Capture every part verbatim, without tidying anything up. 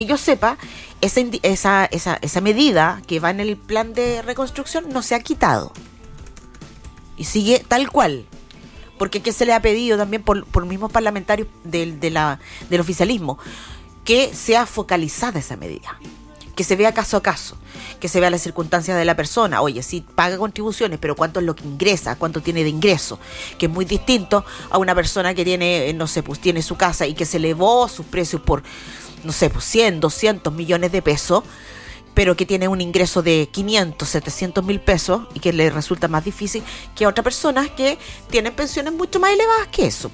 yo sepa, esa, esa, esa, esa medida que va en el plan de reconstrucción no se ha quitado. Y sigue tal cual. Porque que se le ha pedido también por, por mismos parlamentarios del, de la, del oficialismo que sea focalizada esa medida. Que se vea caso a caso, que se vea las circunstancias de la persona. Oye, sí paga contribuciones, pero ¿cuánto es lo que ingresa? ¿Cuánto tiene de ingreso? Que es muy distinto a una persona que tiene, no sé, pues tiene su casa y que se elevó sus precios por, no sé, pues cien, doscientos millones de pesos, pero que tiene un ingreso de quinientos, setecientos mil pesos y que le resulta más difícil que a otras personas que tienen pensiones mucho más elevadas que eso.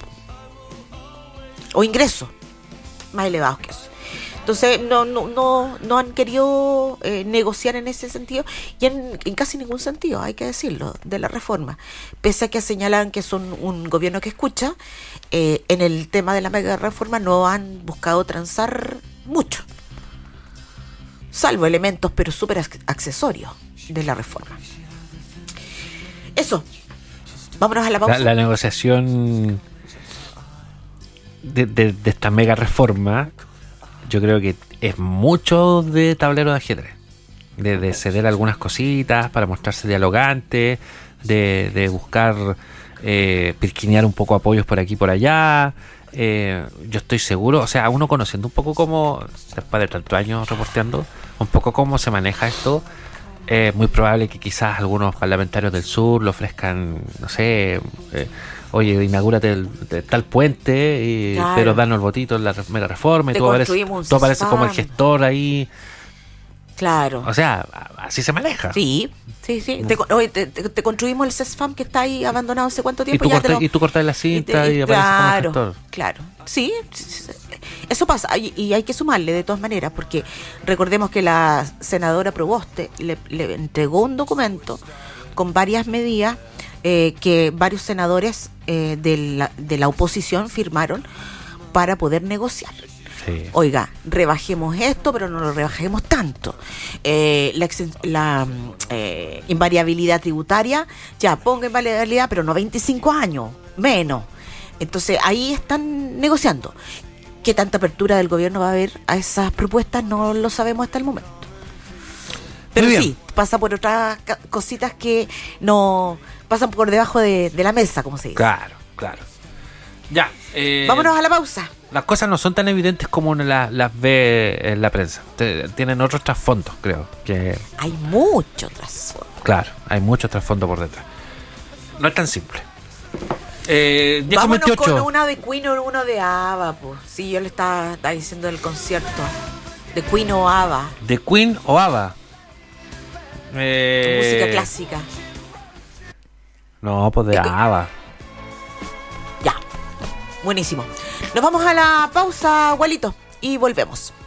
O ingresos más elevados que eso. Entonces no no no no han querido eh, negociar en ese sentido y en, en casi ningún sentido, hay que decirlo, de la reforma. Pese a que señalan que son un gobierno que escucha, eh, en el tema de la mega reforma no han buscado transar mucho, salvo elementos pero súper accesorios de la reforma. Eso, vámonos a la pausa. La, la negociación de, de, de esta mega reforma, yo creo que es mucho de tablero de ajedrez, de, de ceder algunas cositas para mostrarse dialogante, de, de buscar eh, pirquinear un poco apoyos por aquí y por allá. Eh, yo estoy seguro, o sea, uno conociendo un poco cómo, después de tantos años reporteando, un poco cómo se maneja esto, es eh, muy probable que quizás algunos parlamentarios del sur lo ofrezcan, no sé, eh, oye, inaugúrate el, el, tal puente, y, claro, pero danos el votito en la mega reforma y tú apareces, tú apareces como el gestor ahí. Claro. O sea, así se maneja. Sí, sí, sí. Te, oye, te, te, te construimos el CESFAM que está ahí abandonado hace cuánto tiempo. Y tú, ya cortas, lo, y tú cortas la cinta y, te, y apareces claro, como el gestor. Claro, sí. Eso pasa. Y, y hay que sumarle de todas maneras, porque recordemos que la senadora Proboste le, le entregó un documento con varias medidas eh, que varios senadores eh, de, la, de la oposición firmaron para poder negociar. Sí. Oiga, rebajemos esto, pero no lo rebajemos tanto. Eh, la la eh, invariabilidad tributaria, ya ponga invariabilidad, pero no veinticinco años, menos. Entonces ahí están negociando. ¿Qué tanta apertura del gobierno va a haber a esas propuestas? No lo sabemos hasta el momento. Pero sí, pasa por otras cositas que no pasan por debajo de, de la mesa, como se dice. Claro, claro. Ya. Eh, Vámonos a la pausa. Las cosas no son tan evidentes como uno las, las ve en la prensa. Tienen otros trasfondos, creo. Que hay mucho trasfondo. Claro, hay mucho trasfondo por detrás. No es tan simple. Eh, Vámonos con una de Queen o uno de ABBA, pues. Sí, yo le estaba, estaba diciendo del concierto. De Queen o ABBA. ¿De Queen o ABBA? Eh... Música clásica. No, pues de, de ABBA. Ya. Buenísimo. Nos vamos a la pausa, Walito, y volvemos.